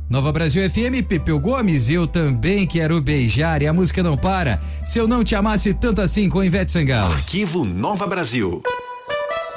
Nova Brasil FM, Pepeu Gomes, eu também quero beijar e a música não para. Se eu não te amasse tanto assim com Ivete Sangalo. Arquivo Nova Brasil.